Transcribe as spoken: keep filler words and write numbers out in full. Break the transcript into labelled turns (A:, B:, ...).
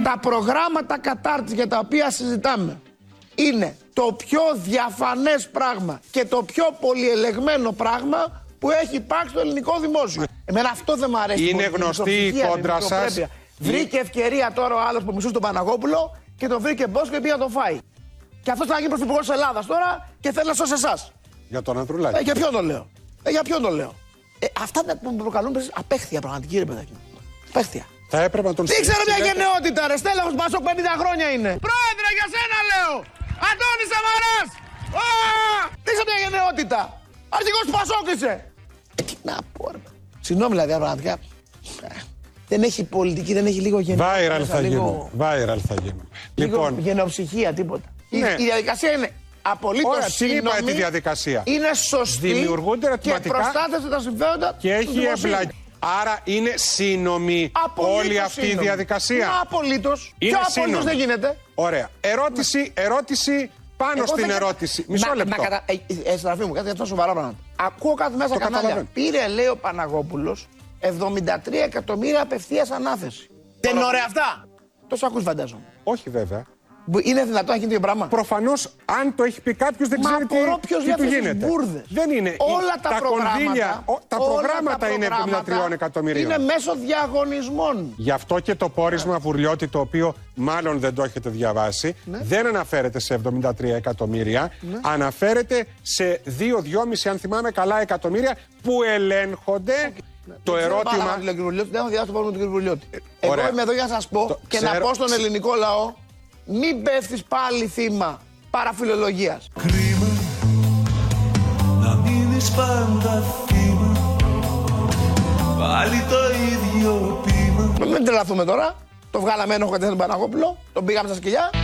A: Τα προγράμματα κατάρτισης για τα οποία συζητάμε είναι το πιο διαφανές πράγμα και το πιο πολυελεγμένο πράγμα που έχει υπάρξει στο ελληνικό δημόσιο. Εμένα αυτό δεν μου αρέσει.
B: Είναι γνωστή η κόντρα σας.
A: Βρήκε ευκαιρία τώρα ο άλλος που μισούσε τον Παναγόπουλο και τον βρήκε μπος και πήγε να τον φάει. Και αυτός θα γίνει πρωθυπουργός της Ελλάδας τώρα και θέλει να σώσει εσάς.
B: Για τον Ανδρουλάκη.
A: Ε, για ποιον το λέω. Ε, για ποιον το λέω. Ε, αυτά που προκαλούν απέχθεια πραγματική, ρε παιδάκι. Απέχθεια.
B: Θα έπρεπε να τον
A: τι ξέρω μια γενναιότητα, ρε. Στέλεχος Πασόκ πενήντα χρόνια είναι. Πρόεδρε, για σένα λέω. Αντώνης Σαμαράς. Τι είσαι μια γενναιότητα. Αρχηγός του Πασόκ είσαι. Ε, τι να πω, ρε. Συγγνώμη δηλαδή, πραγματικά. Δεν έχει πολιτική, δεν έχει λίγο γενναιότητα.
B: Viral θα γίνουν. Viral θα γίνουν.
A: Λοιπόν, γενοψυχία, τίποτα. Ναι. Η, η διαδικασία είναι απολύτως σύνομη.
B: Τη διαδικασία.
A: Είναι σωστή.
B: Δημιουργούνται ερωτηματικά.
A: Και προστάτευσε τα συμφέροντα.
B: Και έχει εμπλακεί. Άρα είναι σύνομη όλη αυτή σύνομη. η διαδικασία.
A: Απολύτως. Πιο απολύτως δεν γίνεται.
B: Ωραία. Ερώτηση, ερώτηση πάνω Εγώ στην ερώτηση. Κατα... Μισό λεπτό. Να, κατα...
A: ε, ε, Στραφή μου, κάτι αυτό σοβαρό πράγμα. Ακούω κάτι μέσα κανάλια. Πήρε, λέει ο Παναγόπουλος, εβδομήντα τρία εκατομμύρια απευθείας ανάθεση. Δεν είναι ωραία αυτά. Τόσο ακούς φαντάζομαι.
B: Όχι βέβαια.
A: Είναι δυνατόν να γίνει τέτοιο πράγμα.
B: Προφανώς, αν το έχει πει κάποιος, δεν ξέρει τι, τι του γίνεται.
A: Μπούρδες.
B: Δεν είναι.
A: Όλα τα, τα προγράμματα,
B: ο, τα προγράμματα είναι εβδομήντα τριών εκατομμυρίων.
A: Είναι μέσω διαγωνισμών.
B: Γι' αυτό και το πόρισμα Βουρλιώτη, το οποίο μάλλον δεν το έχετε διαβάσει, ναι. δεν αναφέρεται σε εβδομήντα τρία εκατομμύρια. Ναι. Αναφέρεται σε δύο δυόμισι, αν θυμάμαι καλά, εκατομμύρια που ελέγχονται. Okay. Το
A: δεν
B: ερώτημα.
A: Δεν έχω διαβάσει το πόρισμα του κ. Βουρλιώτη. Εγώ είμαι εδώ για να σας πω το... και ξέρω... να πω στον ελληνικό λαό. Μην πέφτεις πάλι θύμα παραφιλολογίας.
C: Κρίμα να μείνεις πάντα θύμα. Πάλι το ίδιο πείμα.
A: Μην τρελαθούμε τώρα. Το βγάλαμε ένοχο κατευθείαν τον Παναγόπουλο. Τον πήγαμε στα σκυλιά.